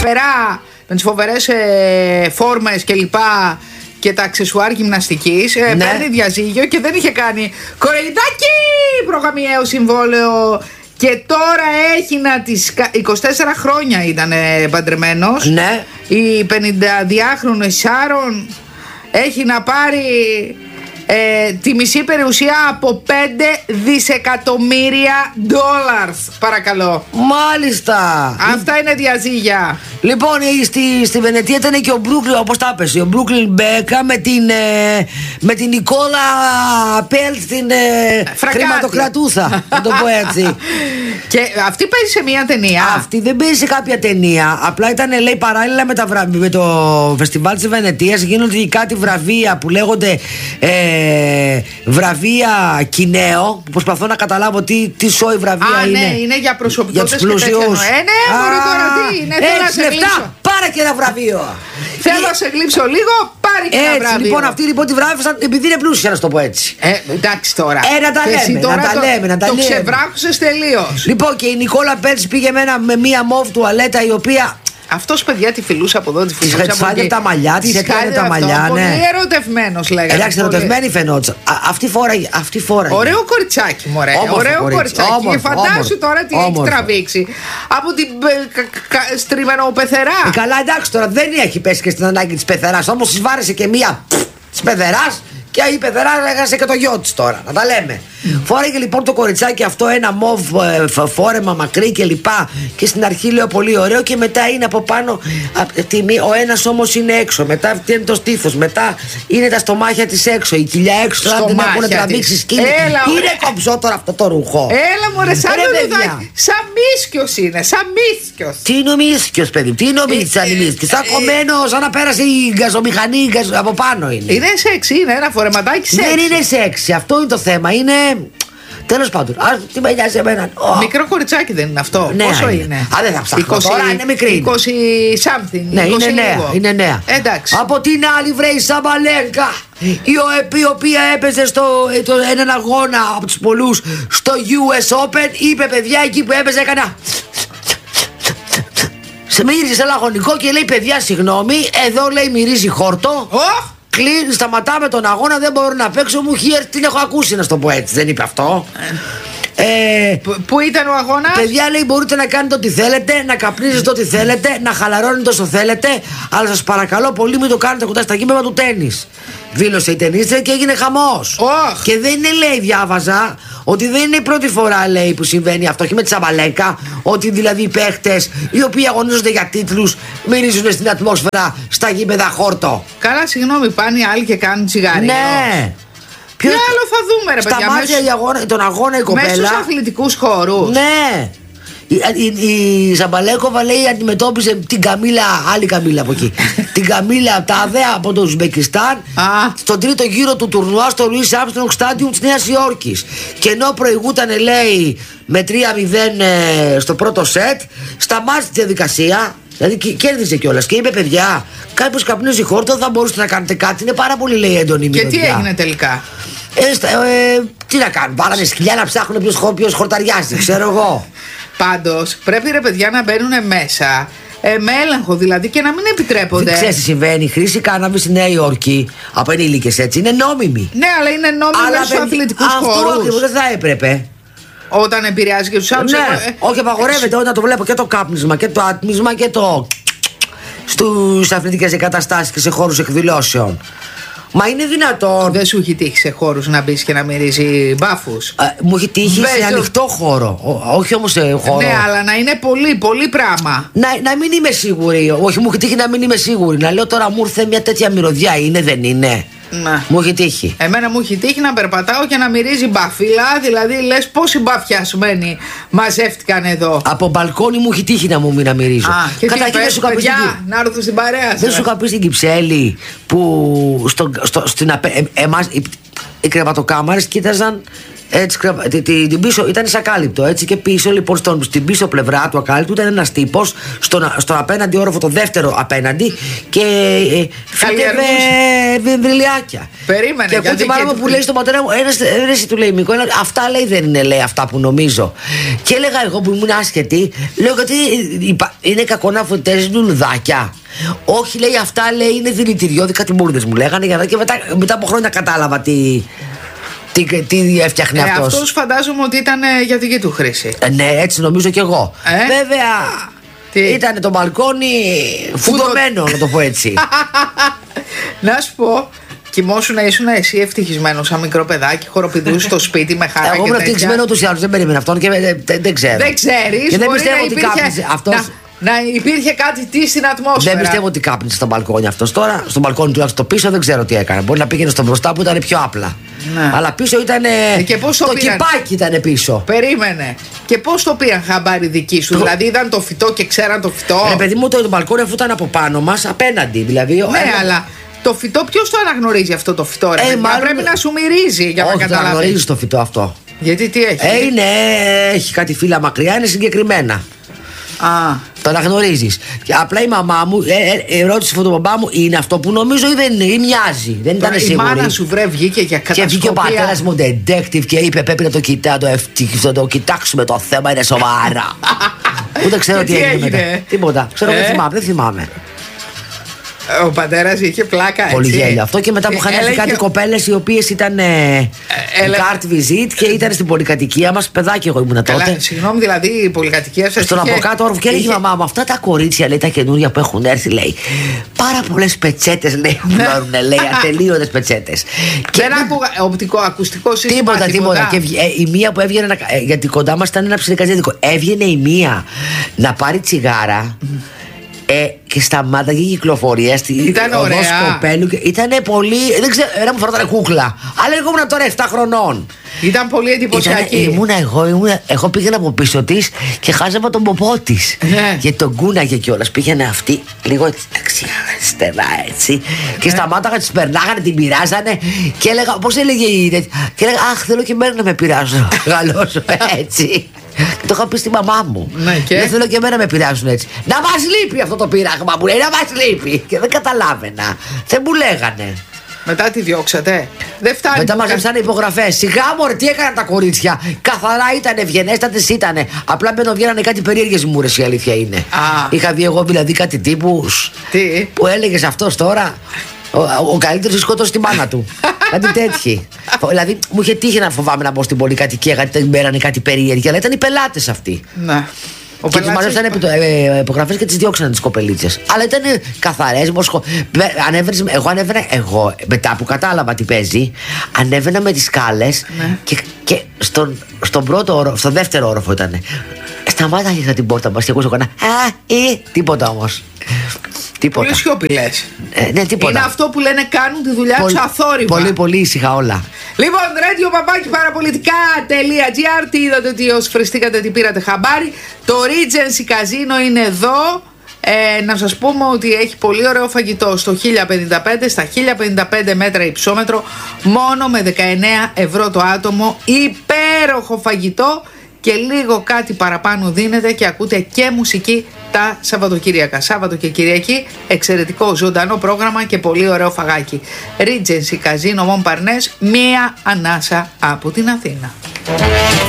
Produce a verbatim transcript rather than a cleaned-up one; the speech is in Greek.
φοβερά, με τις φοβερές ε, φόρμες και λοιπά και τα αξεσουάρ γυμναστικής, ε, Ναι. παίρνει διαζύγιο και δεν είχε κάνει κοροϊδάκι προγαμιαίο συμβόλαιο. Και τώρα έχει να τις. είκοσι τέσσερα χρόνια ήταν παντρεμένος. Ναι. Η πενηνταδυάχρονη Σάρον έχει να πάρει ε, τη μισή περιουσία από πέντε δισεκατομμύρια δολάρια. Παρακαλώ. Μάλιστα. Αυτά είναι διαζύγια. Λοιπόν, στη, στη Βενετία ήταν και ο Μπρούκλιν, όπως τα έπεσε, ο Μπρούκλιν Μπέκα με την, ε, με την Νικόλα Πέλτ, την ε, χρηματοκρατούσα, να το πω έτσι. Και αυτή παίζει σε μια ταινία. Αυτή δεν παίζει σε κάποια ταινία. Απλά ήταν, λέει, παράλληλα με, τα βρα... με το φεστιβάλ της Βενετίας γίνονται κάτι βραβεία που λέγονται ε, βραβεία Κινέο. Προσπαθώ να καταλάβω τι, τι σόι βραβεία Α, είναι. ναι, είναι για προσωπικότητες και τέτοια. Ε, ναι, μωρέ, τώρα τι είναι. Θέλω να σε γλύψω. Πάρε και ένα βραβείο. Θέλω να σε γλύψω λίγο, πάρε και ένα βραβείο. Λοιπόν, αυτοί λοιπόν τη βράβευσαν επειδή είναι πλούσια, να σου το πω έτσι. Ε, εντάξει τώρα. Ε, να τα λέμε, να τα το, λέμε, να τα το λέμε. ξεβράκωσες τελείως. Λοιπόν, και η Νικόλα Πέλτς πήγε με, ένα, με μία μοβ τουαλέτα η οποία. Αυτός, παιδιά, τη φιλούσε από εδώ, τη φιλούσε από εκεί. Της τα μαλλιά, της έκανε τα μαλλιά, αυτό, ναι. Πολύ ερωτευμένος, λέγανε. Εντάξει, ερωτευμένη φαινόταν. Αυτή φορά. Αυτή φορά. Ωραίο κοριτσάκι, μωρέ. Όμορφο Ωραίο κορίτσι. κοριτσάκι. Όμορφο, Και φαντάσου όμορφο, τώρα τι όμορφο. έχει τραβήξει. Από την στριμενοπεθερά. Ε, καλά, εντάξει, τώρα δεν έχει πέσει και στην ανάγκη της πεθεράς. Όμως της βάρεσε και μία της πεθεράς. Και η πεθερά έχασε και το γιο της τώρα. Να τα λέμε. Mm. Φόρεγε λοιπόν το κοριτσάκι αυτό ένα μοβ ε, φόρεμα μακρύ και λοιπά. Και στην αρχή λέω πολύ ωραίο. Και μετά είναι από πάνω. Α, τιμή, ο ένας όμως είναι έξω. Μετά είναι το στήθος. Μετά είναι τα στομάχια της έξω. Η κοιλιά έξω. Τώρα δεν έχουν τραβήξει σκύλι. Είναι κομψό τώρα αυτό το ρουχό. Έλα μωρέ, σαν λουλουδάκι. Σαν μίσκιος είναι. Σαν μίσκιος. Τι είναι ο μίσκιος, παιδί. Τι είναι ο μίσκιος, σαν μίσκιος. Σαν κομμένο, σαν να πέρασε η γκαζομηχανή από πάνω είναι. Είναι σεξ, είναι ένα φορεματάκι σεξ. Δεν είναι σεξ, αυτό είναι το θέμα. Είναι. Τέλος πάντων, α, τι με νοιάζει εμένα. Oh. Μικρό κοριτσάκι δεν είναι αυτό. Ναι, πόσο είναι. είναι? Α, δεν θα ψάχνω. είκοσι, τώρα είναι μικρή. είκοσι something. Ναι, είκοσι είναι νέα, λίγο. είναι νέα. Εντάξει. Από την άλλη βρέει η Σαμπαλέγκα, η, ο, η οποία έπαιζε στο, το, έναν αγώνα από τους πολλούς στο γιου ες Open. Είπε, παιδιά, εκεί που έπαιζε έκανα. Σε μύριζε σε λαγωνικό και λέει, παιδιά, συγγνώμη, εδώ λέει μυρίζει χόρτο. Oh. Κλείνει, σταματάμε τον αγώνα, δεν μπορώ να παίξω. Μου έχει έρθει, την έχω ακούσει, να σου το πω έτσι. Δεν είπε αυτό. Ε, Πού ήταν ο αγώνας? παιδιά, λέει, μπορείτε να κάνετε ό,τι θέλετε, να καπνίζετε ό,τι θέλετε, να χαλαρώνετε όσο θέλετε, αλλά σας παρακαλώ πολύ μην το κάνετε κοντά στα γήπεδα του τένις. Δήλωσε η ταινίστρια και έγινε χαμός. Oh. Και δεν είναι, λέει, διάβαζα, ότι δεν είναι η πρώτη φορά, λέει, που συμβαίνει αυτό και με τη Σαμπαλέκα. Ότι δηλαδή οι παίχτες οι οποίοι αγωνίζονται για τίτλους μυρίζουν στην ατμόσφαιρα στα γήπεδα χόρτο. Καλά, συγγνώμη, πάνε οι άλλοι και κάνουν τσιγάρι. Ναι. Τι άλλο θα δούμε, ρε παιδιά? Σταμάτησε αγώνα, τον αγώνα η κοπέλα. Μέσα στους αθλητικούς χώρους. Ναι. Η, η, η Ζαμπαλέκοβα, λέει, αντιμετώπιζε την Καμίλα, άλλη Καμίλα από εκεί. Την Καμίλα Τάδε από το Ουσμπεκιστάν στον τρίτο γύρο του τουρνουά στο Λουίς Άρμστρονγκ Στάντιουμ της Νέας Υόρκης. Και ενώ προηγούταν, λέει, με τρία μηδέν ε, στο πρώτο σετ, σταμάτησε τη διαδικασία. Δηλαδή κέρδισε κιόλας και είπε, παιδιά, κάποιος καπνίζει χόρτο, θα μπορούσατε να κάνετε κάτι. Είναι πάρα πολύ, λέει, έντονη η μυρωδιά. Και τι έγινε τελικά? Ε, στα, ε, τι να κάνουν, πάρανε σκυλιά να ψάχνουν ποιος, ποιος χορταριάζει, ξέρω εγώ. Πάντως πρέπει, ρε παιδιά, να μπαίνουν μέσα ε, με έλεγχο δηλαδή και να μην επιτρέπονται. Δεν ξέρεις τι συμβαίνει. Η χρήση κάναβη στη Νέα Υόρκη από ενήλικες, έτσι, είναι νόμιμη. Ναι, αλλά είναι νόμιμη μέσα στους αθλητικούς χώρους. Αυτό ακριβώς δεν θα έπρεπε. Όταν επηρεάζει και τους άλλους. Ναι, ε, όχι, απαγορεύεται όταν το βλέπω και το κάπνισμα και το άτμισμα και το. Στους αθλητικές εγκαταστάσεις και σε χώρους εκδηλώσεων. Μα είναι δυνατόν. Δεν σου έχει τύχει σε χώρους να μπεις και να μυρίζει μπάφους? Ε, μου έχει τύχει Μπες, σε ανοιχτό χώρο. Ό, όχι όμως σε χώρο. Ναι, αλλά να είναι πολύ, πολύ πράγμα. Να, να μην είμαι σίγουρη. Όχι, μου έχει τύχει να μην είμαι σίγουρη. Να λέω τώρα, μου ήρθε μια τέτοια μυρωδιά. Είναι, δεν είναι? Να. Μου έχει τύχει. Εμένα μου έχει τύχει να περπατάω και να μυρίζει μπαφίλα. Δηλαδή λες πόσοι μπαφιασμένοι μαζεύτηκαν εδώ. Από μπαλκόνι μου έχει τύχει να μου μην να μυρίζω. Α, και Κατά τι εκεί δεν σου παιδιά, καπείς, να έρθω στην παρέα σας. δεν σου είχα πει στην Κυψέλη που στο, στο, στην απε, ε, εμάς, οι κρεβατοκάμαρες κοίταζαν. Έτσι, την, την πίσω ήταν σακάλυπτο, έτσι, και πίσω λοιπόν στον, στην πίσω πλευρά του ακάλυπτου ήταν ένας τύπος στον, στον απέναντι όροφο, το δεύτερο απέναντι, και ε, φύτευε βιμβριλιάκια. Περίμενε. Και ακούω τη μάνα μου που λέει στον πατέρα μου, ένας, ένας του λέει, Μικό, αυτά λέει δεν είναι, λέει, αυτά που νομίζω. Και έλεγα εγώ που ήμουν άσχετη, λέω γιατί είναι κακό να φωτίζουν λουλουδάκια. Όχι, λέει, αυτά λέει είναι δηλητηριώδη, κάτι μπουρδες μου λέγανε, και μετά, μετά από χρόνια κατάλαβα τι. Τι, τι έφτιαχνε ε, αυτός. Αυτός φαντάζομαι ότι ήταν για δική του χρήση. ε, Ναι, έτσι νομίζω κι εγώ. ε? Βέβαια ήταν το μπαλκόνι φουδωμένο, να το πω έτσι. Να σου πω, κοιμόσουν να ήσουν εσύ ευτυχισμένο σαν μικρό παιδάκι, χοροπηδούσε στο σπίτι με χαρά. Εγώ ήμουν ευτυχισμένο ούτως ή άλλως, δεν περίμενα αυτόν και δεν, δεν ξέρω. Δεν ξέρεις, και δεν μπορεί πιστεύω να ότι υπήρχε, κάπνιζε αυτός. Να, να υπήρχε κάτι τι στην ατμόσφαιρα. Δεν πιστεύω ότι κάπνιζε στο μπαλκόνι αυτός τώρα. Στο μπαλκόνι τουλάχιστον το πίσω δεν ξέρω τι έκανε. Μπορεί να πήγαινε στο μπροστά που ήταν πιο απλά. Ναι. Αλλά πίσω ήταν. Ε, και πώς το το κυπάκι ήταν πίσω. Περίμενε. Και πώς το πήγαν χαμπάρι δική σου, το... δηλαδή είδαν το φυτό και ξέραν το φυτό. Ρε παιδί μου, το, το μπαλκόνι αφού ήταν από πάνω μας, απέναντι δηλαδή. Ναι, ένα... αλλά το φυτό, ποιος το αναγνωρίζει αυτό το φυτό, ρε? Ε, μάλλον... Πρέπει να σου μυρίζει για να καταλάβεις. Όχι, το αναγνωρίζει το φυτό αυτό. Γιατί τι έχει? Ε, είναι, έχει κάτι φύλλα μακριά, είναι συγκεκριμένα. Α. Το αναγνωρίζεις. Και απλά η μαμά μου ε, ε, ρώτησε αυτό το μπαμπά μου, είναι αυτό που νομίζω ή δεν είναι, ή μοιάζει. Δεν ήταν σίγουρη. Η μάνα σου βρε βγήκε για κατασκοπία. Και βγήκε ο πατέρας μου detective και είπε πρέπει να το, κοιτά, το, το, το κοιτάξουμε, το θέμα είναι σοβαρά. Ούτε ξέρω τι έγινε μετά. Τίποτα. Ξέρω, ε? δεν θυμάμαι. Δεν θυμάμαι. Ο πατέρας είχε πλάκα, έτσι. Πολύ γέλιο αυτό. Και μετά που είχαν έρθει κάτι κοπέλες οι οποίες ήταν carte visit και ήταν στην πολυκατοικία μας. Παιδάκι εγώ ήμουν τότε. Συγγνώμη, δηλαδή η πολυκατοικία σας. Στον από κάτω όροφο. Και έλεγε η μαμά μου, αυτά τα κορίτσια, λέει, τα καινούρια που έχουν έρθει, λέει, πάρα πολλές πετσέτες, λέει, γνώρουν, λέει, ατελείωτες πετσέτες. Δεν άκουγα οπτικό, ακουστικό σύστημα. Τίποτα, τίποτα. Και η μία που έβγαινε, γιατί κοντά μας ήταν ένα ψιλικατζέδικο, έβγαινε η μία να πάρει τσιγάρα. Ε, και σταμάταγε η κυκλοφορία στην οδό Σκοπέλου. Ήτανε πολύ. Δεν ξέρω, ένα μου φορτάνε κούκλα. Αλλά εγώ ήμουν τώρα επτά χρονών. Ήταν πολύ εντυπωσιακή. Ήμουνα εγώ, ήμουνα, εγώ πήγαινα από πίσω τη και χάζευα τον ποπό τη. Ναι. Και τον κούναγε κιόλα. Πήγαινε αυτή λίγο δεξιά, αριστερά έτσι. Ναι. Και σταμάταγα, τη περνάγανε, την πειράζανε. Και έλεγα, πώ έλεγε η. Και έλεγα, αχ, θέλω και εμένα να με πειράζουν. Γαλώσω έτσι. Και το είχα πει στη μαμά μου. Ναι, και... Δεν θέλω και εμένα να με πειράζουν έτσι. Να μας λείπει αυτό το πειράγμα μου λέει, να μας λείπει. Και δεν καταλάβαινα. Δεν μου λέγανε. Μετά τη διώξατε. Δεν φτάνει. Μετά μαζέψανε υπογραφές. Σιγά μωρέ, τι έκαναν τα κορίτσια. Καθαρά ήταν, ευγενέστατες ήταν. Απλά μπαινοβγαίνανε κάτι περίεργες μούρες, η αλήθεια είναι. Α. Είχα δει εγώ δηλαδή κάτι τύπους. Τι? Που έλεγες αυτός τώρα. Ο, ο καλύτερος σκότωσε τη μάνα του. Κάτι τέτοιοι. Δηλαδή μου είχε τύχει να φοβάμαι να μπω στην πολυκατοικία γιατί δεν μπαίνανε κάτι περίεργο. Αλλά ήταν οι πελάτες αυτοί. Ναι. Ο και του μαζέψανε ε, υπογραφές και τις διώξανε τις κοπελίτσες. Αλλά ήταν καθαρές. Μοσχο... Ανέβαινες, εγώ ανέβαινα. Εγώ μετά που κατάλαβα τι παίζει, ανέβαινα με τις σκάλες. Ναι. Και, και στον, στον πρώτο όροφο, στο δεύτερο όροφο ήταν. Σταμάταγε την πόρτα μας και εγώ έκανα. Α, ή, τίποτα όμως. Τίποτα. Πολύ σιωπηλές. Ε, ναι, τίποτα. Είναι αυτό που λένε κάνουν τη δουλειά τους αθόρυβα. Πολύ, πολύ ήσυχα όλα. Λοιπόν, radio παπάκι παραπολιτικά.gr. Τι είδατε, ότι ως φριστήκατε, τι πήρατε χαμπάρι. Το Regency Casino είναι εδώ. Ε, να σας πούμε ότι έχει πολύ ωραίο φαγητό στο χίλια πενήντα πέντε, στα χίλια πενήντα πέντε μέτρα υψόμετρο, μόνο με δεκαεννέα ευρώ το άτομο. Υπέροχο φαγητό και λίγο κάτι παραπάνω δίνετε και ακούτε και μουσική τα Σαββατοκύριακα. Σάββατο και Κυριακή, εξαιρετικό ζωντανό πρόγραμμα και πολύ ωραίο φαγάκι. Regency Casino Montparnasse, μία ανάσα από την Αθήνα.